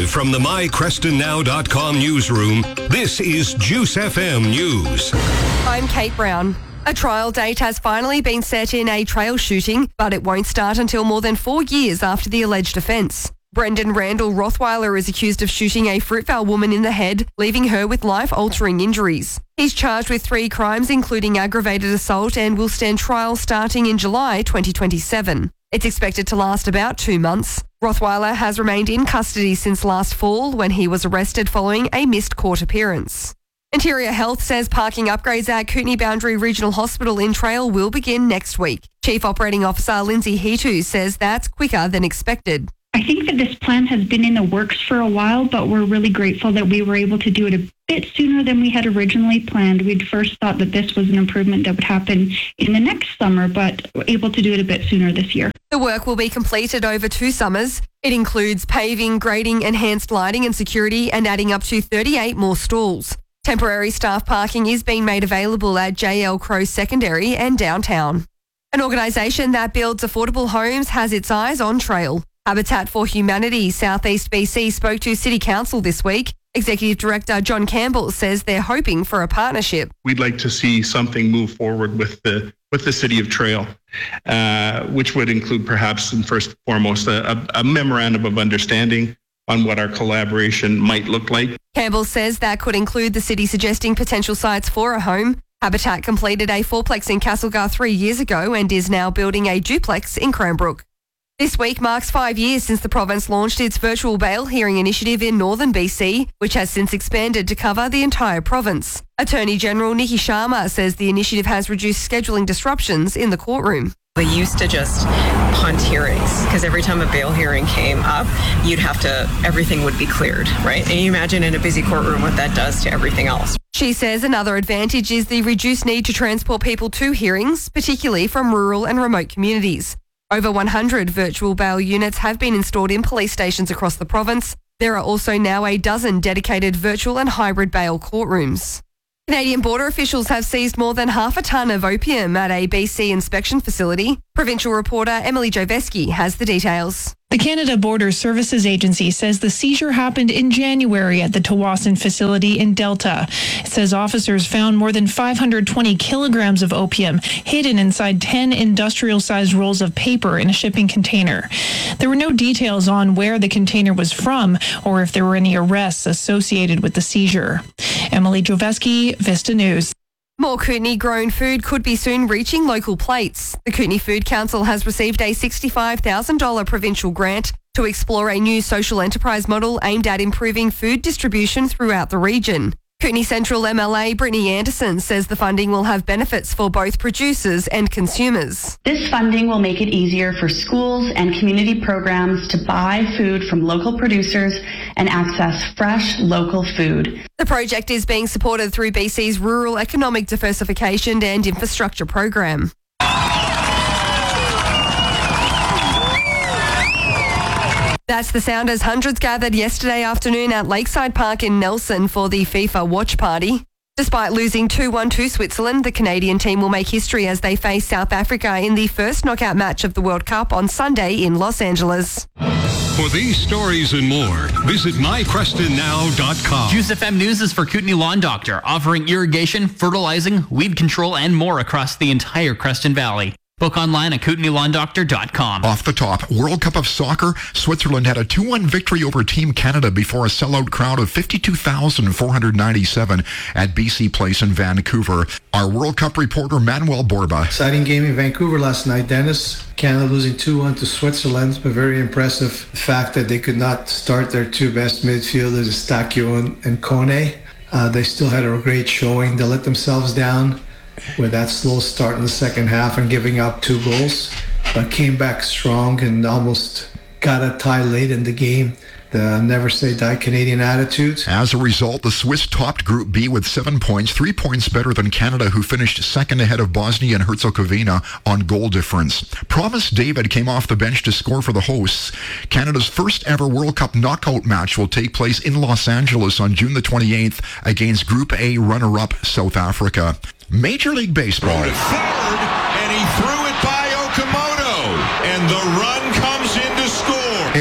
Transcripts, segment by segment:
Live from the MyCrestonNow.com newsroom, this is Juice FM News. I'm Kate Brown. A trial date has finally been set in a trail shooting, but it won't start until more than 4 years after the alleged offence. Brendan Randall Rothweiler is accused of shooting a Fruitvale woman in the head, leaving her with life-altering injuries. He's charged with 3 crimes, including aggravated assault, and will stand trial starting in July 2027. It's expected to last about 2 months. Rothweiler has remained in custody since last fall when he was arrested following a missed court appearance. Interior Health says parking upgrades at Kootenay Boundary Regional Hospital in Trail will begin next week. Chief Operating Officer Lindsay Hetu says that's quicker than expected. I think that this plan has been in the works for a while, but we're really grateful that we were able to do it a bit sooner than we had originally planned. We'd first thought that this was an improvement that would happen in the next summer, but we're able to do it a bit sooner this year. The work will be completed over 2 summers. It includes paving, grading, enhanced lighting and security, and adding up to 38 more stalls. Temporary staff parking is being made available at JL Crowe Secondary and downtown. An organisation that builds affordable homes has its eyes on Trail. Habitat for Humanity Southeast BC spoke to City Council this week. Executive Director John Campbell says they're hoping for a partnership. We'd like to see something move forward with the City of Trail, which would include perhaps and first and foremost a memorandum of understanding on what our collaboration might look like. Campbell says that could include the city suggesting potential sites for a home. Habitat completed a 4-plex in Castlegar 3 years ago and is now building a duplex in Cranbrook. This week marks 5 years since the province launched its virtual bail hearing initiative in northern BC, which has since expanded to cover the entire province. Attorney General Nikki Sharma says the initiative has reduced scheduling disruptions in the courtroom. They used to just punt hearings because every time a bail hearing came up, everything would be cleared, right? And you imagine in a busy courtroom what that does to everything else. She says another advantage is the reduced need to transport people to hearings, particularly from rural and remote communities. Over 100 virtual bail units have been installed in police stations across the province. There are also now a dozen dedicated virtual and hybrid bail courtrooms. Canadian border officials have seized more than half a tonne of opium at a BC inspection facility. Provincial reporter Emily Joveski has the details. The Canada Border Services Agency says the seizure happened in January at the Tawasin facility in Delta. It says officers found more than 520 kilograms of opium hidden inside 10 industrial-sized rolls of paper in a shipping container. There were no details on where the container was from or if there were any arrests associated with the seizure. Emily Joveski, Vista News. More Kootenay-grown food could be soon reaching local plates. The Kootenay Food Council has received a $65,000 provincial grant to explore a new social enterprise model aimed at improving food distribution throughout the region. Kootenay Central MLA Brittany Anderson says the funding will have benefits for both producers and consumers. This funding will make it easier for schools and community programs to buy food from local producers and access fresh local food. The project is being supported through BC's Rural Economic Diversification and Infrastructure Program. That's the sound as hundreds gathered yesterday afternoon at Lakeside Park in Nelson for the FIFA watch party. Despite losing 2-1 to Switzerland, the Canadian team will make history as they face South Africa in the first knockout match of the World Cup on Sunday in Los Angeles. For these stories and more, visit MyCrestonNow.com. Juice FM News is for Kootenay Lawn Doctor, offering irrigation, fertilizing, weed control, and more across the entire Creston Valley. Book online at KootenayLawnDoctor.com. Off the top, World Cup of Soccer, Switzerland had a 2-1 victory over Team Canada before a sellout crowd of 52,497 at BC Place in Vancouver. Our World Cup reporter, Manuel Borba. Exciting game in Vancouver last night, Dennis. Canada losing 2-1 to Switzerland, but very impressive. The fact that they could not start their 2 best midfielders, Stakio and Kone. They still had a great showing. They let themselves down with that slow start in the second half and giving up 2 goals, but came back strong and almost got a tie late in the game. The never say die Canadian attitude. As a result, the Swiss topped Group B with 7 points, 3 points better than Canada, who finished second ahead of Bosnia and Herzegovina on goal difference. Promise David came off the bench to score for the hosts. Canada's first ever World Cup knockout match will take place in Los Angeles on June the 28th against Group A runner-up South Africa. Major League Baseball. Forward, and he threw it by Okamoto, and the run comes in to score. It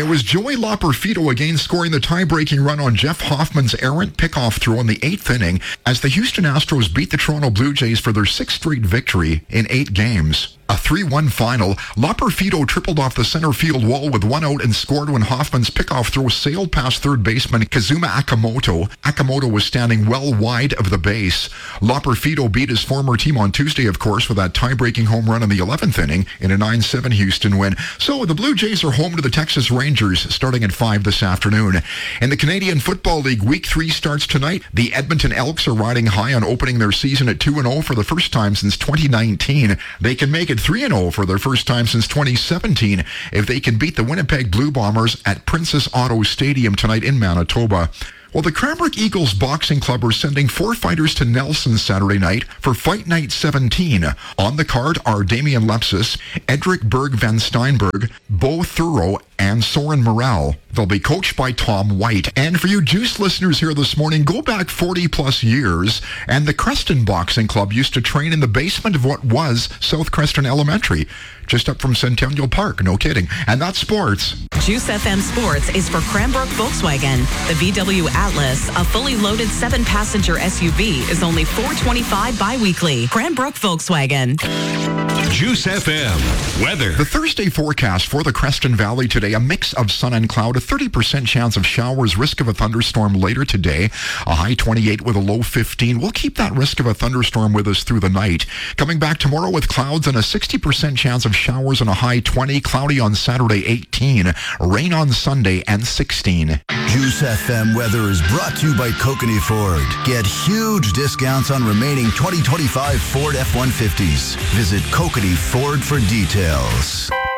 it was Joey Loperfido again scoring the tie-breaking run on Jeff Hoffman's errant pickoff throw in the 8th inning as the Houston Astros beat the Toronto Blue Jays for their 6th straight victory in 8 games. A 3-1 final, Loperfido tripled off the center field wall with 1 out and scored when Hoffman's pickoff throw sailed past third baseman Kazuma Akamoto. Akamoto was standing well wide of the base. Loperfido beat his former team on Tuesday, of course, with that tie-breaking home run in the 11th inning in a 9-7 Houston win. So the Blue Jays are home to the Texas Rangers starting at 5 this afternoon. In the Canadian Football League, Week 3 starts tonight. The Edmonton Elks are riding high on opening their season at 2-0 for the first time since 2019. They can make it 3-0 for their first time since 2017 if they can beat the Winnipeg Blue Bombers at Princess Auto Stadium tonight in Manitoba. Well, the Cranbrook Eagles Boxing Club are sending 4 fighters to Nelson Saturday night for Fight Night 17. On the card are Damian Lepsis, Edric Berg Van Steinberg, Bo Thuro, and Soren Morel. They'll be coached by Tom White. And for you Juice listeners here this morning, go back 40 plus years, and the Creston Boxing Club used to train in the basement of what was South Creston Elementary, just up from Centennial Park, no kidding. And that's sports. Juice FM Sports is for Cranbrook Volkswagen. The VW Atlas, a fully loaded 7-passenger SUV, is only $425 bi-weekly. Cranbrook Volkswagen. Juice FM weather. The Thursday forecast for the Creston Valley today, a mix of sun and cloud, a 30% chance of showers, risk of a thunderstorm later today, a high 28 with a low 15. We'll keep that risk of a thunderstorm with us through the night. Coming back tomorrow with clouds and a 60% chance of showers and a high 20, cloudy on Saturday 18, rain on Sunday and 16. Juice FM weather is brought to you by Kokanee Ford. Get huge discounts on remaining 2025 Ford F-150s. Visit Kokanee Ford for details.